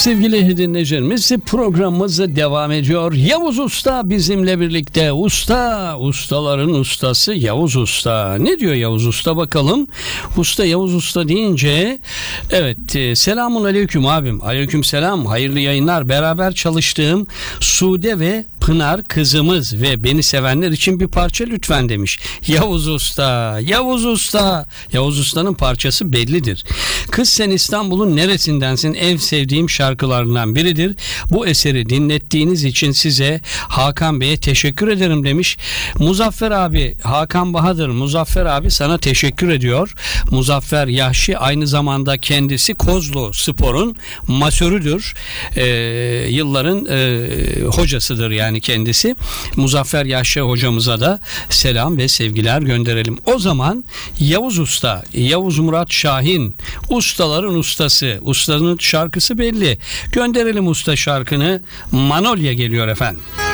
Sevgili dinleyicilerimiz, programımız devam ediyor. Yavuz Usta bizimle birlikte. Ustaların ustası Yavuz Usta. Ne diyor Yavuz Usta bakalım. Yavuz Usta deyince evet, selamun aleyküm abim. Aleyküm selam, hayırlı yayınlar. Beraber çalıştığım Sude ve Pınar kızımız ve beni sevenler için bir parça lütfen demiş. Yavuz Usta. Yavuz Usta'nın parçası bellidir. Kız sen İstanbul'un neresindensin? En sevdiğim şarkılarından biridir. Bu eseri dinlettiğiniz için size Hakan Bey'e teşekkür ederim demiş. Muzaffer abi, Hakan Bahadır, Muzaffer abi sana teşekkür ediyor. Muzaffer Yahşi aynı zamanda kendisi Kozlu Spor'un masörüdür. Yılların hocasıdır yani kendisi. Muzaffer Yahşi hocamıza da selam ve sevgiler gönderelim. O zaman Yavuz Usta, Yavuz Murat Şahin, ustaların ustası. Ustanın şarkısı belli. Gönderelim usta şarkını. Manolya geliyor efendim.